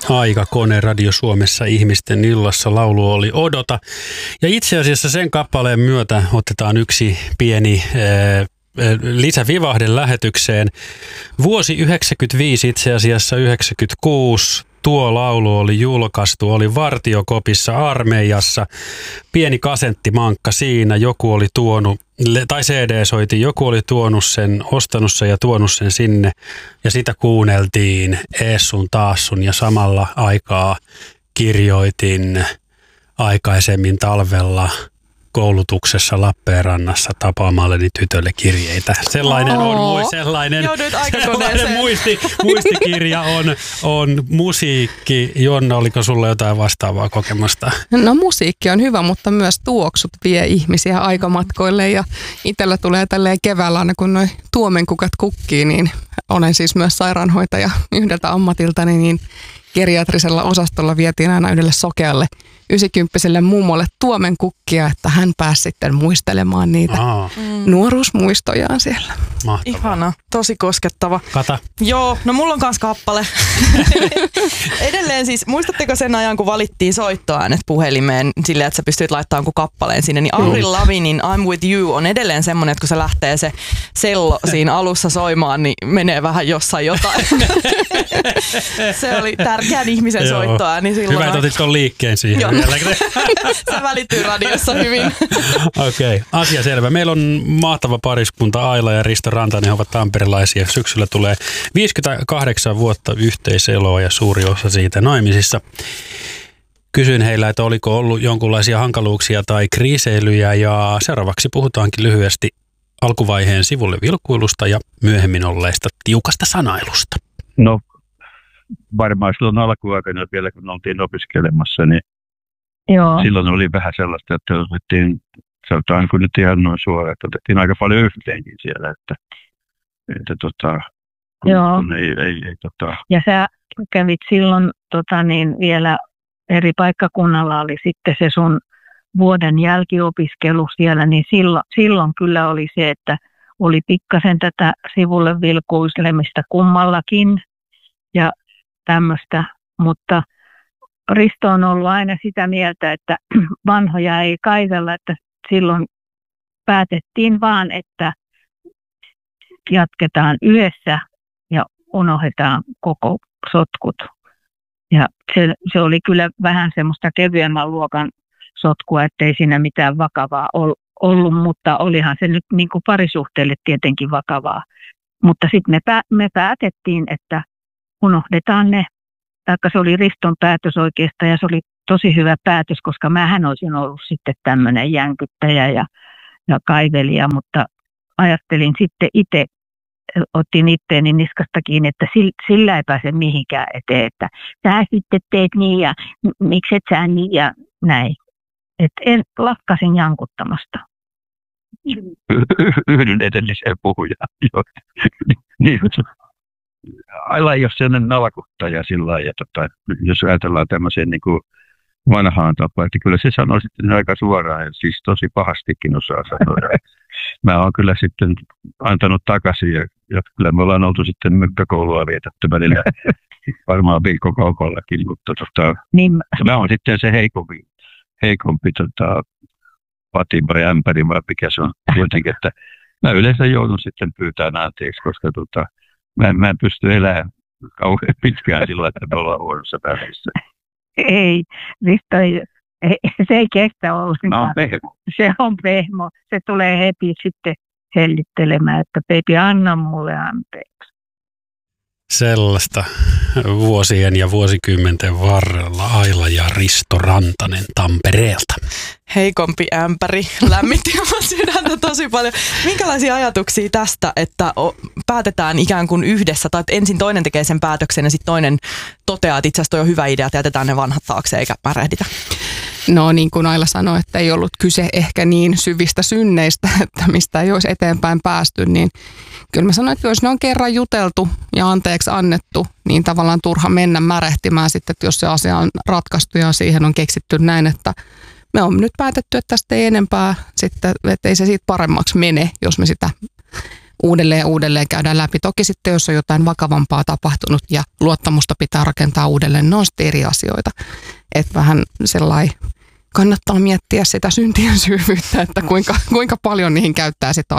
Aikakone Radio Suomessa ihmisten illassa. Laulu oli Odota. Ja itse asiassa sen kappaleen myötä otetaan yksi pieni lisävivahde lähetykseen. Vuosi 1995, itse asiassa 1996. Tuo laulu oli julkaistu, oli Vartiokopissa armeijassa. Pieni kasenttimankka siinä, joku oli tuonut, tai CD soitin, joku oli tuonut sen, ostanut sen ja tuonut sen sinne. Ja sitä kuunneltiin eessun taassun ja samalla aikaa kirjoitin aikaisemmin talvella koulutuksessa Lappeenrannassa tapaamalleni tytölle kirjeitä. Sellainen muistikirja on musiikki. Jonna, oliko sulla jotain vastaavaa kokemusta? No musiikki on hyvä, mutta myös tuoksut vie ihmisiä aikamatkoille ja itsellä tulee tälleen keväällä aina kun noi tuomenkukat kukkii, niin olen siis myös sairaanhoitaja yhdeltä ammatiltani, niin geriatrisella osastolla vietiin aina yhdelle sokealle 90-vuotiaalle mummolle tuomenkukkia, että hän pääsi sitten muistelemaan niitä nuoruusmuistojaan siellä. Mahtavaa. Ihana, tosi koskettava. Kata. Joo, no mulla on kans kappale. Edelleen siis, muistatteko sen ajan, kun valittiin soittoäänet puhelimeen silleen, että sä pystyt laittamaan kun kappaleen sinne, niin Avril Lavinin I'm With You on edelleen semmoinen, että kun se lähtee se sello siinä alussa soimaan, niin menee vähän jossain jotain. Se oli tärkeän ihmisen soittoääni silloin. Hyvä, että otit ton liikkeen siihen. Joo. Se välittyy radiossa hyvin. Okei, asia selvä. Meillä on mahtava pariskunta Aila ja Risto Rantanen, he ovat tamperelaisia. Syksyllä tulee 58 vuotta yhteiseloa ja suuri osa siitä naimisissa. Kysyin heillä, että oliko ollut jonkinlaisia hankaluuksia tai kriiseilyjä ja seuraavaksi puhutaankin lyhyesti alkuvaiheen sivulle vilkuilusta ja myöhemmin olleista tiukasta sanailusta. No varmaan silloin alkuaikana vielä kun oltiin opiskelemassa, niin joo. Silloin oli vähän sellaista, että otettiin, sanotaan kun nyt ihan noin suoraan, että otettiin aika paljon yhteenkin siellä, että joo. Ei. Ja sä kävit silloin vielä eri paikkakunnalla oli sitten se sun vuoden jälkiopiskelu siellä, niin silloin kyllä oli se, että oli pikkasen tätä sivulle vilkuislemista kummallakin ja tämmöistä, mutta Risto on ollut aina sitä mieltä, että vanhoja ei kaivella, että silloin päätettiin vaan, että jatketaan yhdessä ja unohdetaan koko sotkut. Ja se oli kyllä vähän semmoista kevyemmän luokan sotkua, ettei siinä mitään vakavaa ollut, mutta olihan se nyt niin kuin parisuhteelle tietenkin vakavaa. Mutta sitten me päätettiin, että unohdetaan ne. Taikka se oli Riston päätös oikeastaan ja se oli tosi hyvä päätös, koska mähän olisin ollut sitten tämmöinen jänkyttäjä ja kaivelija, mutta ajattelin sitten itse, otin itteeni niskasta kiinni, että sillä ei pääse mihinkään eteen, että sä sitten teet niin ja miksi et sä niin ja näin. Että lakkasin jankuttamasta. Yhdyn edelliseen puhujaan. Niin. Aila ei ole sellainen nalkuttaja sillä lailla, jos ajatellaan tämmöiseen niin kuin vanhaan tapaan, että kyllä se sanoo sitten aika suoraan ja siis tosi pahastikin osaa sanoa. Mä oon kyllä sitten antanut takaisin ja kyllä me ollaan oltu sitten mykkäkoulua vietetty välillä varmaan viikkokaupallakin, mutta niin. Mä oon sitten se heikompi pati vai ämpäri vai mikä se on kuitenkin, että mä yleensä joudun sitten pyytämään anteeksi, koska mä en pysty elämään kauhean pitkään sillä, että me ollaan huonossa päivässä. Ei, Risto se ei kestä ollenkaan. No, se on pehmo. Se tulee heti sitten hellittelemään, että baby, anna mulle anteeksi. Sellaista vuosien ja vuosikymmenten varrella Aila ja Risto Rantanen Tampereelta. Heikompi ämpäri lämmitti oman sydäntä tosi paljon. Minkälaisia ajatuksia tästä, että päätetään ikään kuin yhdessä, tai että ensin toinen tekee sen päätöksen ja sitten toinen toteaa, että itse asiassa toi on hyvä idea, että jätetään ne vanhat taakse eikä märehditä? No niin kuin Aila sanoi, että ei ollut kyse ehkä niin syvistä synneistä, että mistä ei olisi eteenpäin päästy, niin kyllä mä sanoin, että jos ne on kerran juteltu ja anteeksi annettu, niin tavallaan turha mennä märehtimään sitten, että jos se asia on ratkaistu ja siihen on keksitty näin, että me on nyt päätetty, että tästä ei enempää sitten, että ei se siitä paremmaksi mene, jos me sitä uudelleen käydään läpi. Toki sitten, jos on jotain vakavampaa tapahtunut ja luottamusta pitää rakentaa uudelleen, ne on sitten eri asioita. Että vähän sellainen kannattaa miettiä sitä syntien syvyyttä, että kuinka paljon niihin käyttää sitä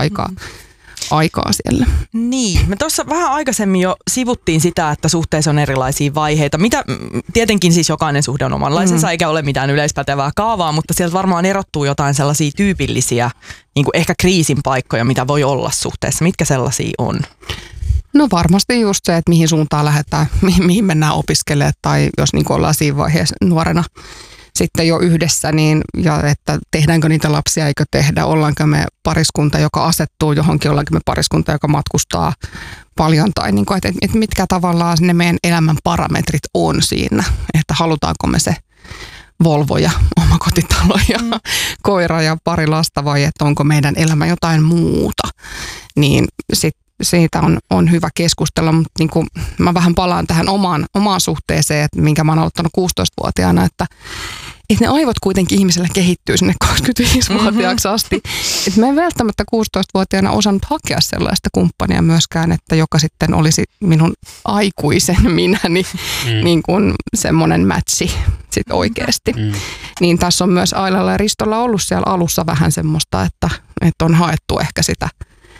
aikaa siellä. Niin, me tuossa vähän aikaisemmin jo sivuttiin sitä, että suhteessa on erilaisia vaiheita. Tietenkin siis jokainen suhde on omanlaisensa, eikä ole mitään yleispätevää kaavaa, mutta sieltä varmaan erottuu jotain sellaisia tyypillisiä, niin kuin ehkä kriisin paikkoja, mitä voi olla suhteessa. Mitkä sellaisia on? No varmasti just se, että mihin suuntaan lähdetään, mihin mennään opiskelemaan, tai jos niin ollaan siinä vaiheessa nuorena sitten jo yhdessä, niin, ja että tehdäänkö niitä lapsia, eikö tehdä, ollaanko me pariskunta, joka asettuu johonkin, ollaanko me pariskunta, joka matkustaa paljon, tai niin kuin, että mitkä tavallaan ne meidän elämän parametrit on siinä, että halutaanko me se Volvo ja omakotitalo ja koira ja pari lasta, vai että onko meidän elämä jotain muuta, niin siitä on hyvä keskustella, mutta niin kuin mä vähän palaan tähän omaan suhteeseen, että minkä mä oon aloittanut 16-vuotiaana, että ne aivot kuitenkin ihmisellä kehittyy sinne 25-vuotiaaksi asti. Että mä en välttämättä 16-vuotiaana osannut hakea sellaista kumppania myöskään, että joka sitten olisi minun aikuisen minäni niin kuin semmoinen matchi sit oikeasti. Niin tässä on myös Ailalla ja Ristolla ollut siellä alussa vähän semmoista, että on haettu ehkä sitä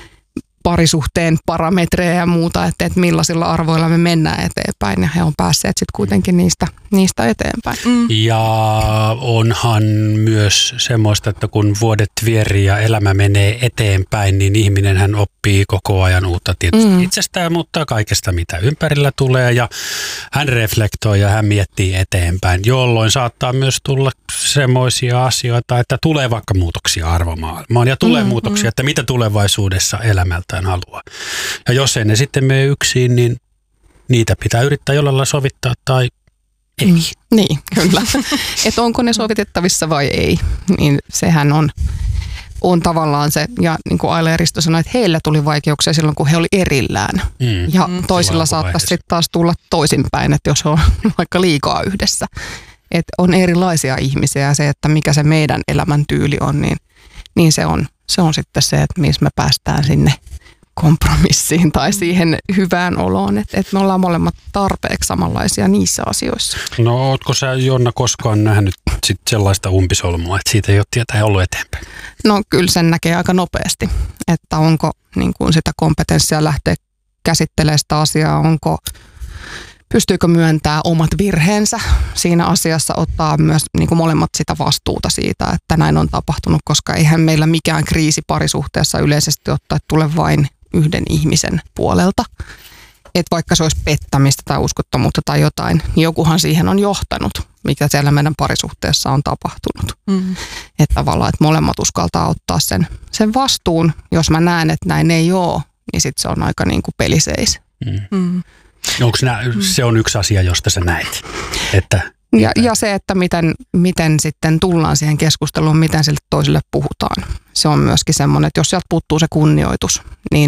parisuhteen parametreja ja muuta, että millaisilla arvoilla me mennään eteenpäin, ja he on päässeet sitten kuitenkin niistä eteenpäin. Ja onhan myös semmoista, että kun vuodet vierii ja elämä menee eteenpäin, niin ihminenhän oppii koko ajan uutta tietysti itsestään, mutta kaikesta mitä ympärillä tulee, ja hän reflektoi ja hän miettii eteenpäin, jolloin saattaa myös tulla semmoisia asioita, että tulee vaikka muutoksia arvomaailmaan ja tulee muutoksia, että mitä tulevaisuudessa elämältään haluaa. Ja jos ei ne sitten mene yksin, niin niitä pitää yrittää jollain lailla sovittaa tai ei. Niin, kyllä. Että onko ne sovitettavissa vai ei, niin sehän on tavallaan se, ja niin kuin Aila ja Risto sanoi, että heillä tuli vaikeuksia silloin, kun he oli erillään. Ja toisilla saattaisi sitten taas tulla toisinpäin, että jos on vaikka liikaa yhdessä. Että on erilaisia ihmisiä, ja se, että mikä se meidän elämäntyyli on, niin se on sitten se, että missä me päästään sinne kompromissiin tai siihen hyvään oloon, että me ollaan molemmat tarpeeksi samanlaisia niissä asioissa. No ootko sä, Jonna, koskaan nähnyt sit sellaista umpisolmua, että siitä ei ole tietää ollut eteenpäin? No kyllä sen näkee aika nopeasti, että onko niin kuin sitä kompetenssia lähteä käsittelemään sitä asiaa, pystyykö myöntää omat virheensä siinä asiassa, ottaa myös niin kuin molemmat sitä vastuuta siitä, että näin on tapahtunut, koska eihän meillä mikään kriisi parisuhteessa yleisesti ottaen tule vain yhden ihmisen puolelta. Että vaikka se olisi pettämistä tai uskottomuutta tai jotain, niin jokuhan siihen on johtanut, mikä siellä meidän parisuhteessa on tapahtunut. Että tavallaan, että molemmat uskaltaa ottaa sen vastuun. Jos mä näen, että näin ei ole, niin sitten se on aika niin kuin peliseis. Onko se on yksi asia, josta sä näet? Että ja se, että miten sitten tullaan siihen keskusteluun, miten sille toiselle puhutaan. Se on myöskin semmoinen, että jos sieltä puuttuu se kunnioitus, niin